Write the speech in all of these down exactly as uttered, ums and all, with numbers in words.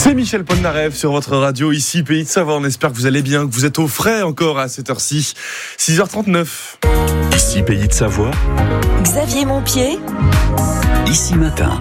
C'est Michel Polnareff sur votre radio, ici Pays de Savoie. On espère que vous allez bien, que vous êtes au frais encore à cette heure-ci. six heures trente-neuf. Ici Pays de Savoie. Xavier Montpied. Ici Matin.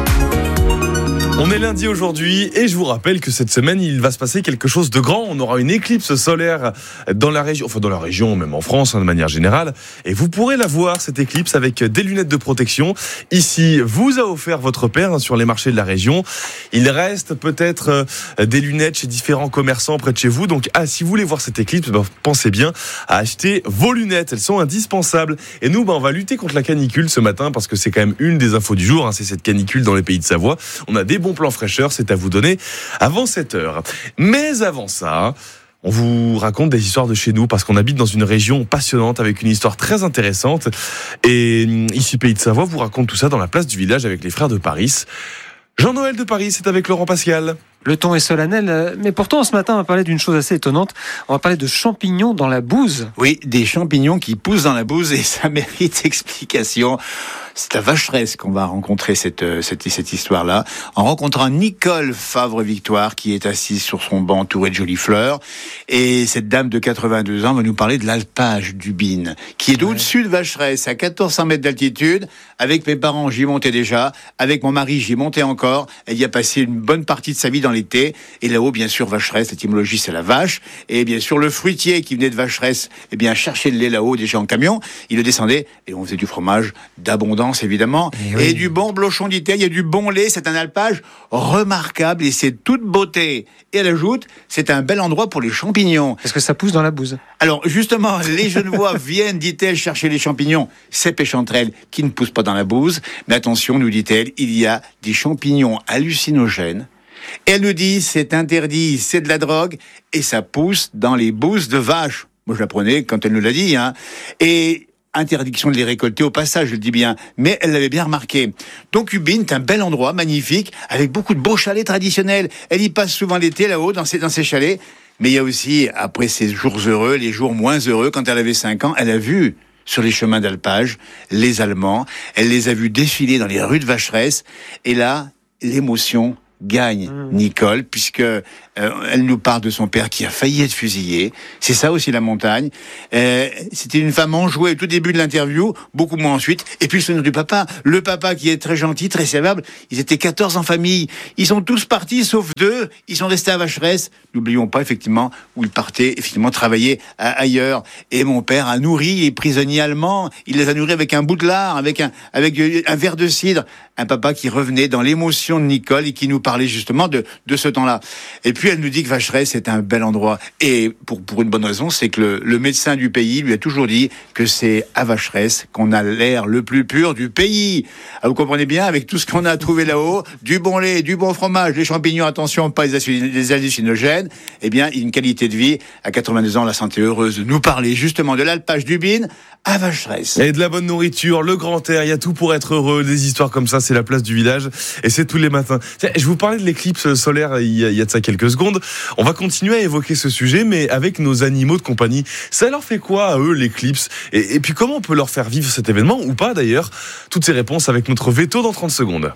On est lundi aujourd'hui et je vous rappelle que cette semaine, il va se passer quelque chose de grand. On aura une éclipse solaire dans la région, enfin dans la région, même en France, hein, de manière générale. Et vous pourrez la voir, cette éclipse, avec des lunettes de protection. Ici, vous a offert votre père hein, sur les marchés de la région. Il reste peut-être euh, des lunettes chez différents commerçants près de chez vous. Donc, ah, si vous voulez voir cette éclipse, ben, pensez bien à acheter vos lunettes. Elles sont indispensables. Et nous, ben, on va lutter contre la canicule ce matin parce que c'est quand même une des infos du jour. Hein, c'est cette canicule dans les Pays de Savoie. On a des bons plan fraîcheur, c'est à vous donner avant sept heures. Mais avant ça, on vous raconte des histoires de chez nous parce qu'on habite dans une région passionnante avec une histoire très intéressante. Et ici, Pays de Savoie vous raconte tout ça dans la place du village avec les frères de Paris. Jean-Noël de Paris, c'est avec Laurent Pascal. Le ton est solennel, mais pourtant ce matin on va parler d'une chose assez étonnante. On va parler de champignons dans la bouse. Oui, des champignons qui poussent dans la bouse et ça mérite explication. C'est à Vacheresse qu'on va rencontrer cette, cette, cette histoire-là, en rencontrant Nicole Favre-Victoire qui est assise sur son banc entourée de jolies fleurs. Et cette dame de quatre-vingt-deux ans va nous parler de l'alpage du Bin, qui est ouais. au-dessus de Vacheresse, à quatorze cents mètres d'altitude. Avec mes parents, j'y montais déjà. Avec mon mari, j'y montais encore. Elle y a passé une bonne partie de sa vie dans l'été. Et là-haut, bien sûr, Vacheresse, l'étymologie, c'est la vache. Et bien sûr, le fruitier qui venait de Vacheresse, eh bien, cherchait le lait là-haut, déjà en camion. Il le descendait et on faisait du fromage d'abondance, évidemment. Et, oui. et du bon blochon d'Italie, il y a du bon lait. C'est un alpage remarquable et c'est toute beauté. Et elle ajoute, c'est un bel endroit pour les champignons. Parce que ça pousse dans la bouse. Alors, justement, les Genevois viennent, dit-elle, chercher les champignons, ces péchanterelles qui ne poussent pas dans la bouse. Mais attention, nous dit-elle, il y a des champignons hallucinogènes. Et elle nous dit, c'est interdit, c'est de la drogue, et ça pousse dans les bouses de vaches. Moi, je l'apprenais quand elle nous l'a dit, hein. Et interdiction de les récolter au passage, je le dis bien, mais elle l'avait bien remarqué. Donc Ubin est un bel endroit, magnifique, avec beaucoup de beaux chalets traditionnels. Elle y passe souvent l'été là-haut, dans ses, dans ses chalets. Mais il y a aussi, après ces jours heureux, les jours moins heureux, quand elle avait cinq ans, elle a vu sur les chemins d'alpage les Allemands. Elle les a vus défiler dans les rues de Vacheresse. Et là, l'émotion gagne mmh. Nicole, puisque euh, elle nous parle de son père qui a failli être fusillé. C'est ça aussi la montagne. Euh, c'était une femme enjouée au tout début de l'interview, beaucoup moins ensuite. Et puis le souvenir du papa, le papa qui est très gentil, très serviable. Ils étaient quatorze en famille. Ils sont tous partis sauf deux. Ils sont restés à Vacheresse. N'oublions pas effectivement où ils partaient effectivement travailler à, ailleurs. Et mon père a nourri les prisonniers allemands. Il les a nourris avec un bout de lard, avec un avec un verre de cidre. Un papa qui revenait dans l'émotion de Nicole et qui nous parlait justement de, de ce temps-là. Et puis elle nous dit que Vacheresse est un bel endroit. Et pour, pour une bonne raison, c'est que le, le médecin du pays lui a toujours dit que c'est à Vacheresse qu'on a l'air le plus pur du pays. Ah, vous comprenez bien, avec tout ce qu'on a trouvé là-haut, du bon lait, du bon fromage, les champignons, attention, pas les hallucinogènes, eh bien, une qualité de vie. À quatre-vingt-deux ans, la santé heureuse de nous parler justement de l'alpage du Bin à Vacheresse. Et de la bonne nourriture, le grand air, il y a tout pour être heureux. Des histoires comme ça, c'est la place du village et c'est tous les matins. Tiens, je vous parlais de l'éclipse solaire il y, a, il y a de ça quelques secondes. On va continuer à évoquer ce sujet, mais avec nos animaux de compagnie. Ça leur fait quoi à eux l'éclipse et, et puis comment on peut leur faire vivre cet événement ou pas d'ailleurs? Toutes ces réponses avec notre veto dans trente secondes.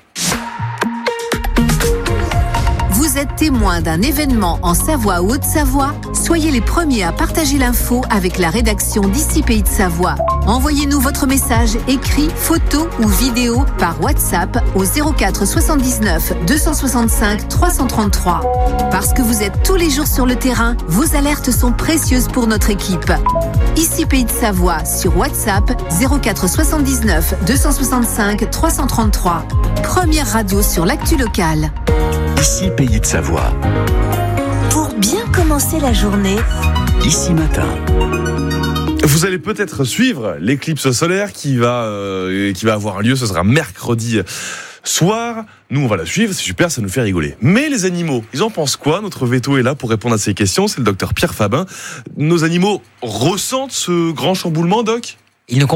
Vous êtes témoin d'un événement en Savoie ou Haute-Savoie? Soyez les premiers à partager l'info avec la rédaction d'Ici Pays de Savoie. Envoyez-nous votre message écrit, photo ou vidéo par WhatsApp au zéro quatre soixante-dix-neuf deux cent soixante-cinq trois cent trente-trois. Parce que vous êtes tous les jours sur le terrain, vos alertes sont précieuses pour notre équipe. Ici Pays de Savoie sur WhatsApp zéro quatre soixante-dix-neuf deux cent soixante-cinq trois cent trente-trois. Première radio sur l'actu locale. Ici Pays de Savoie. Pour bien commencer la journée. Ici Matin. Vous allez peut-être suivre l'éclipse solaire qui va, euh, qui va avoir lieu. Ce sera mercredi soir. Nous, on va la suivre. C'est super, ça nous fait rigoler. Mais les animaux, ils en pensent quoi? Notre veto est là pour répondre à ces questions. C'est le docteur Pierre Fabin. Nos animaux ressentent ce grand chamboulement, Doc? Ils ne comprennent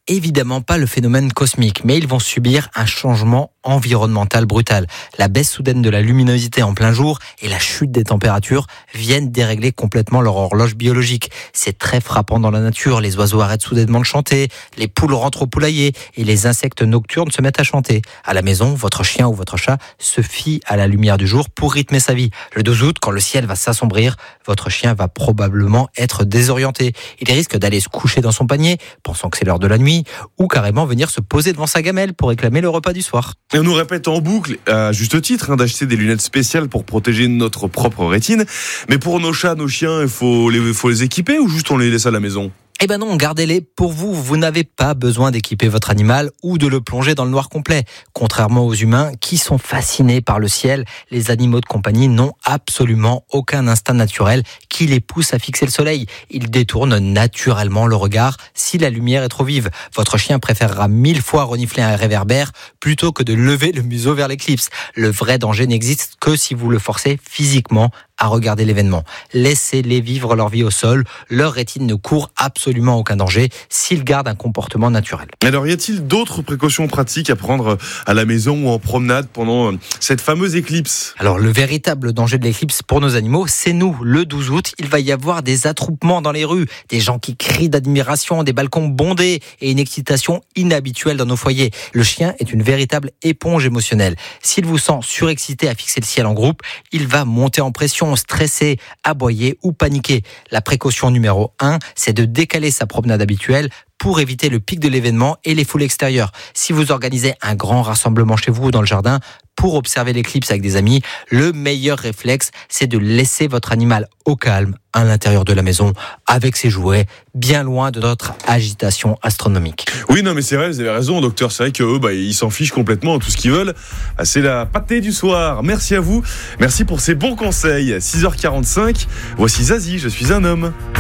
évidemment pas le phénomène cosmique, mais ils vont subir un changement environnemental brutal. La baisse soudaine de la luminosité en plein jour et la chute des températures viennent dérégler complètement leur horloge biologique. C'est très frappant dans la nature. Les oiseaux arrêtent soudainement de chanter, les poules rentrent au poulailler et les insectes nocturnes se mettent à chanter. À la maison, votre chien ou votre chat se fie à la lumière du jour pour rythmer sa vie. Le douze août, quand le ciel va s'assombrir, votre chien va probablement être désorienté. Il risque d'aller se coucher dans son panier, pensant que c'est l'heure de la nuit, ou carrément venir se poser devant sa gamelle pour réclamer le repas du soir. Et on nous répète en boucle, à juste titre, hein, d'acheter des lunettes spéciales pour protéger notre propre rétine. Mais pour nos chats, nos chiens, il faut les, faut les équiper ou juste on les laisse à la maison ? Eh ben non, gardez-les pour vous. Vous n'avez pas besoin d'équiper votre animal ou de le plonger dans le noir complet. Contrairement aux humains qui sont fascinés par le ciel, les animaux de compagnie n'ont absolument aucun instinct naturel qui les pousse à fixer le soleil. Ils détournent naturellement le regard si la lumière est trop vive. Votre chien préférera mille fois renifler un réverbère plutôt que de lever le museau vers l'éclipse. Le vrai danger n'existe que si vous le forcez physiquement à regarder l'événement. Laissez-les vivre leur vie au sol. Leur rétine ne court absolument aucun danger s'ils gardent un comportement naturel. Alors, y a-t-il d'autres précautions pratiques à prendre à la maison ou en promenade pendant cette fameuse éclipse ? Alors, le véritable danger de l'éclipse pour nos animaux, c'est nous. Le douze août, il va y avoir des attroupements dans les rues, des gens qui crient d'admiration, des balcons bondés et une excitation inhabituelle dans nos foyers. Le chien est une véritable éponge émotionnelle. S'il vous sent surexcité à fixer le ciel en groupe, il va monter en pression, stresser, aboyer ou paniquer. La précaution numéro un, c'est de décaler sa promenade habituelle pour éviter le pic de l'événement et les foules extérieures. Si vous organisez un grand rassemblement chez vous ou dans le jardin pour observer l'éclipse avec des amis, le meilleur réflexe, c'est de laisser votre animal au calme à l'intérieur de la maison avec ses jouets, bien loin de notre agitation astronomique. Oui, non, mais c'est vrai, vous avez raison, docteur. C'est vrai qu'eux, bah, ils s'en fichent complètement. Tout ce qu'ils veulent, c'est la pâtée du soir. Merci à vous. Merci pour ces bons conseils. six heures quarante-cinq. Voici Zazie, je suis un homme.